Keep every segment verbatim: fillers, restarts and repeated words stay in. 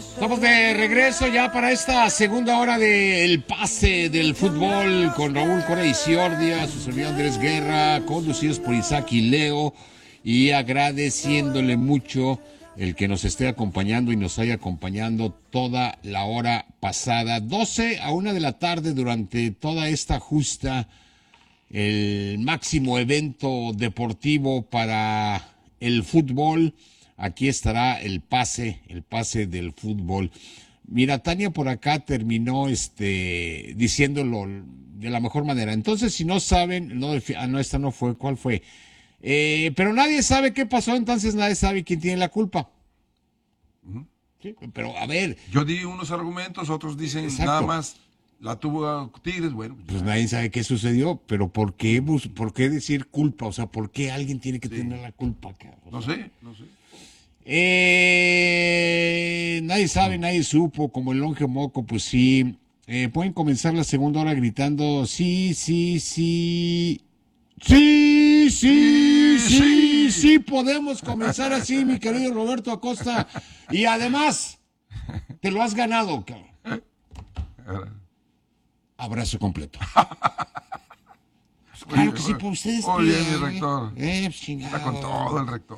Estamos de regreso ya para esta segunda hora del pase del fútbol con Raúl Cora y Ciordia, su servidor Andrés Guerra, conducidos por Isaac y Leo, y agradeciéndole mucho el que nos esté acompañando y nos haya acompañando toda la hora pasada, doce a una de la tarde, durante toda esta justa, el máximo evento deportivo para el fútbol. Aquí estará el pase, el pase del fútbol. Mira, Tania por acá terminó este diciéndolo de la mejor manera. Entonces, si no saben, no, ah, no, esta no fue, ¿cuál fue? Eh, pero nadie sabe qué pasó, entonces nadie sabe quién tiene la culpa. Uh-huh. Sí, pero a ver. Yo di unos argumentos, otros dicen exacto. Nada más la tuvo Tigres, bueno. Pues ya. Nadie sabe qué sucedió, pero ¿por qué, por qué decir culpa? O sea, ¿por qué alguien tiene que sí. tener la culpa, cabrón? No sé, no sé. Eh, nadie sabe, nadie supo, como el longe moco, pues sí. Eh, pueden comenzar la segunda hora gritando, sí, sí, sí, sí, sí, sí, sí, podemos comenzar así, mi querido Roberto Acosta. Y además, te lo has ganado, cabrón. Abrazo completo. Claro que sí, para ustedes. Muy bien, mi rector. Eh, Está con todo el rector.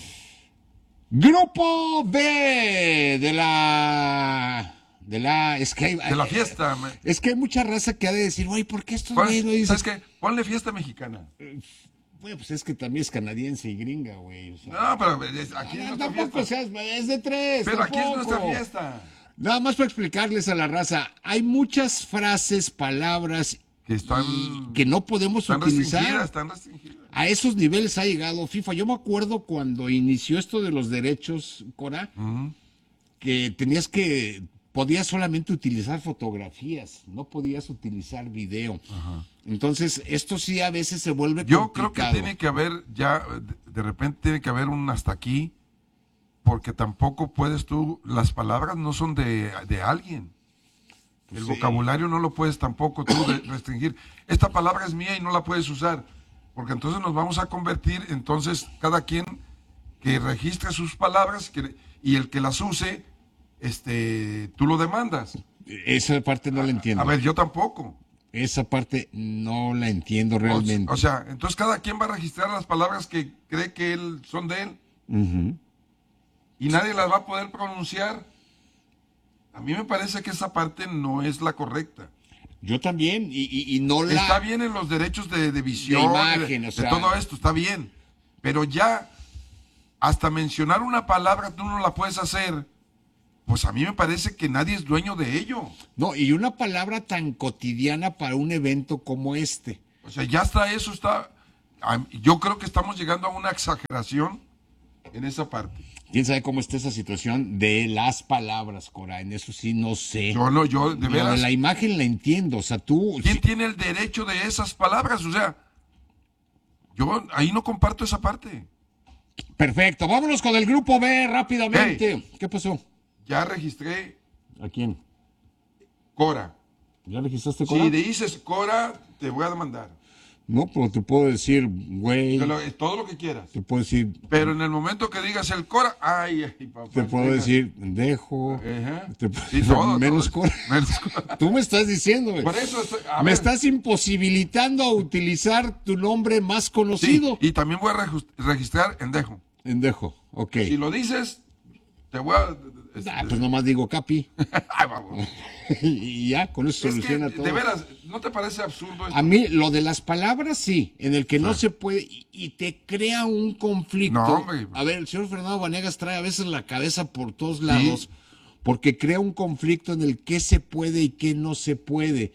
Grupo B de la de la es que hay, de la fiesta. Es que hay mucha raza que ha de decir, güey, ¿por qué estos güeyes no dicen? ¿Sabes qué? Ponle fiesta mexicana. Bueno, pues es que también es canadiense y gringa, güey. O sea, no, pero aquí no, es tampoco seas, es de tres. Pero tampoco. Aquí es nuestra fiesta. Nada más para explicarles a la raza, hay muchas frases, palabras que están que no podemos están utilizar. Restringidas, están restringidas. A esos niveles ha llegado FIFA. Yo me acuerdo cuando inició esto de los derechos, Cora, uh-huh. que tenías que, podías solamente utilizar fotografías, no podías utilizar video. Uh-huh. Entonces, esto sí a veces se vuelve Yo complicado. creo que tiene que haber, ya, de repente tiene que haber un hasta aquí, porque tampoco puedes tú, las palabras no son de, de alguien. El sí. vocabulario no lo puedes tampoco tú restringir. Esta palabra es mía y no la puedes usar. Porque entonces nos vamos a convertir, entonces cada quien que registre sus palabras que, y el que las use, este, tú lo demandas. Esa parte no la entiendo. A ver, yo tampoco. Esa parte no la entiendo realmente. O, o sea, entonces cada quien va a registrar las palabras que cree que él, son de él. Uh-huh. Y nadie las va a poder pronunciar. A mí me parece que esa parte no es la correcta. Yo también, y, y, y no la... Está bien en los derechos de, de visión, de, imagen, de, o sea... de todo esto, está bien. Pero ya, hasta mencionar una palabra tú no la puedes hacer, pues a mí me parece que nadie es dueño de ello. No, y una palabra tan cotidiana para un evento como este. O sea, ya hasta eso está... Yo creo que estamos llegando a una exageración en esa parte. ¿Quién sabe cómo está esa situación de las palabras, Cora? En eso sí no sé. Yo no, yo de veras. De la imagen la entiendo, o sea, tú... ¿Quién sí. tiene el derecho de esas palabras? O sea, yo ahí no comparto esa parte. Perfecto, vámonos con el grupo B rápidamente. Hey, ¿qué pasó? Ya registré. ¿A quién? Cora. ¿Ya registraste Cora? Si dices Cora, te voy a demandar. No, pero te puedo decir, güey. Todo lo que quieras. Te puedo decir. Pero en el momento que digas el Cora, ay, ay, papá. Te puedo deja. decir, dejo. Uh-huh. Te puedo, sí, todo, menos, todo, Cora. menos Cora. Tú me estás diciendo, güey. Por eso estoy, me ver. estás imposibilitando a utilizar tu nombre más conocido. Sí, y también voy a registrar en dejo. En dejo, ok. Si lo dices, te voy a. Este, ah, pues nomás digo Capi. Ay, vamos. Y ya, con eso se soluciona que, todo. De veras, ¿no te parece absurdo esto? A mí, lo de las palabras, sí, en el que sí. no se puede, y, y te crea un conflicto. No, hombre. A ver, el señor Fernando Vanegas trae a veces la cabeza por todos lados, sí. porque crea un conflicto en el qué se puede y qué no se puede.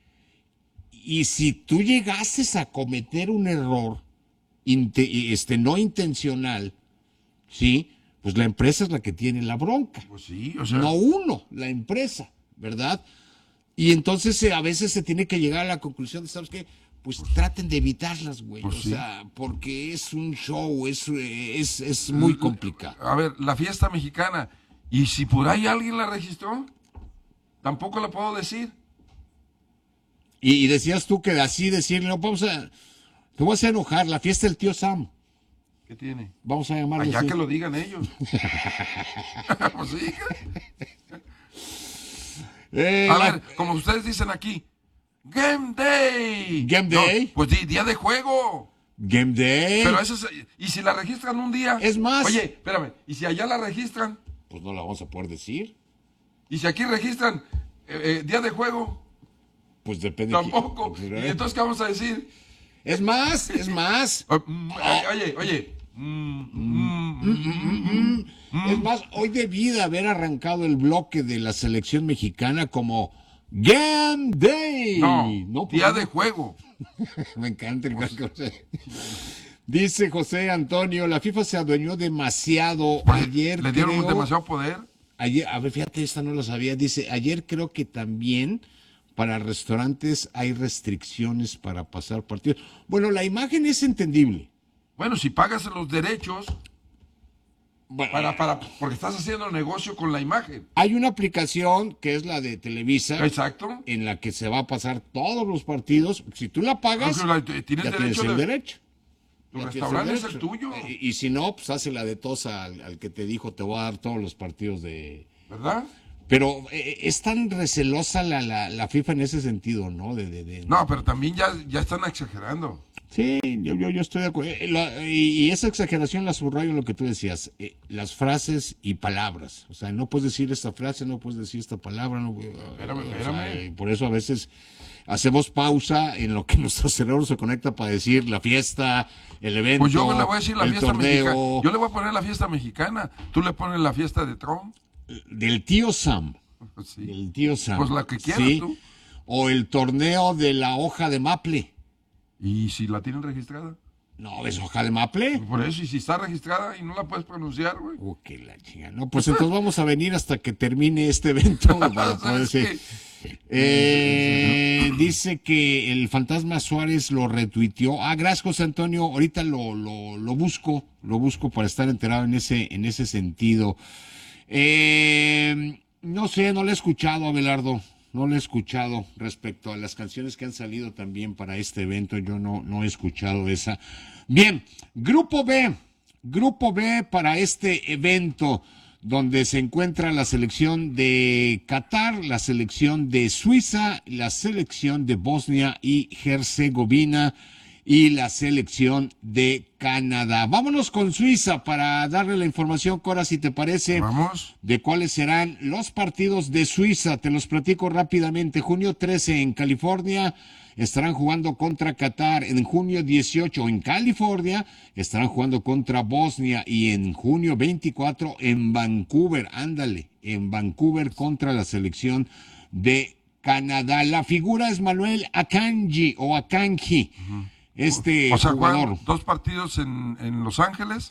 Y si tú llegases a cometer un error, este, no intencional, ¿sí?, pues la empresa es la que tiene la bronca. Pues sí, o sea... No uno, la empresa, ¿verdad? Y entonces eh, a veces se tiene que llegar a la conclusión de, ¿sabes qué? Pues, pues traten de evitarlas, güey. Pues o sí. sea, porque es un show, es, es, es muy complicado. A ver, la fiesta mexicana, ¿y si por ahí alguien la registró? Tampoco la puedo decir. Y, y decías tú que así decirle, no, vamos a... Te voy a hacer enojar, la fiesta del tío Sam. ¿Qué tiene? Vamos a llamarlo allá así. Que lo digan ellos. Pues sí. Eh, A la- ver, como ustedes dicen aquí, Game Day. Game No, Day. pues di- día de juego. Game Day. Pero eso es, y si la registran un día. Es más. Oye, espérame, y si allá la registran, Pues no la vamos a poder decir. y si aquí registran eh, eh, día de juego, Pues depende. de quién. tampoco. Pues, ¿Y ¿eh? entonces qué vamos a decir? Es más, es más. Eh, mm, eh, Oye, oye. mm, mm, mm, mm, Es más, hoy debí de haber arrancado el bloque de la selección mexicana como Game Day. No, pues, día no. de juego. Me encanta el José. Dice José Antonio, la FIFA se adueñó demasiado. Ayer Le dieron creo, demasiado poder. Ayer, a ver, fíjate, esta no lo sabía. Dice, ayer creo que también para restaurantes hay restricciones para pasar partidos. Bueno, la imagen es entendible. Bueno, si pagas los derechos, Bueno, para, para, porque estás haciendo negocio con la imagen. hay una aplicación que es la de Televisa, Exacto. en la que se va a pasar todos los partidos. Si tú la pagas, No, la- tienes ya tienes derecho el de- derecho. Tu Ya tienes restaurante el es el derecho. tuyo, Y, y si no, pues hace la de tosa al, al que te dijo, te voy a dar todos los partidos de... ¿verdad? Pero eh, es tan recelosa la, la, la FIFA en ese sentido, ¿no? De, de, de- No, pero también ya, ya están exagerando. Sí, yo, yo, yo estoy de acuerdo. Eh, la- y, y esa exageración la subrayo en lo que tú decías, eh, las frases y palabras. O sea, no puedes decir esta frase, no puedes decir esta palabra. No, Espérame, o sea, espérame. y por eso a veces hacemos pausa en lo que nuestro cerebro se conecta para decir la fiesta, el evento, Pues yo le voy a decir la el fiesta mexicana. torneo, Yo le voy a poner la fiesta mexicana. Tú le pones la fiesta de Trump. del tío Sam. Sí. El tío Sam. Pues la que quieras tú. O el torneo de la hoja de maple. Y si la tienen registrada. No, ¿es hoja de maple? Por eso, y si está registrada y no la puedes pronunciar, güey. Oh, que la chinga. No, pues entonces vamos a venir hasta que termine este evento para poder ¿Sabes decir. qué? Eh, dice que el fantasma Suárez lo retuiteó. Ah, gracias, José Antonio. Ahorita lo, lo, lo busco, lo busco para estar enterado en ese, en ese sentido. Eh, no sé, no lo he escuchado, Abelardo. No lo he escuchado respecto a las canciones que han salido también para este evento. Yo no, no he escuchado esa. Bien, Grupo B. Grupo B para este evento, donde se encuentra la selección de Qatar, la selección de Suiza, la selección de Bosnia y Herzegovina y la selección de Canadá. Vámonos con Suiza para darle la información, Cora, si te parece, Vamos. de cuáles serán los partidos de Suiza. Te los platico rápidamente. Junio trece en California estarán jugando contra Qatar. En junio dieciocho en California estarán jugando contra Bosnia. Y en junio veinticuatro en Vancouver, ándale, en Vancouver contra la selección de Canadá. La figura es Manuel Akanji o Akanji. Uh-huh. Este o sea, jugador. juegan dos partidos en, en Los Ángeles